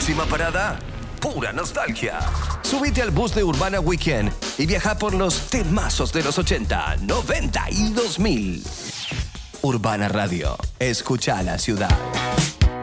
Próxima parada, pura nostalgia. Subite al bus de Urbana Weekend y viaja por los temazos de los 80, 90 y 2000. Urbana Radio. Escucha la ciudad.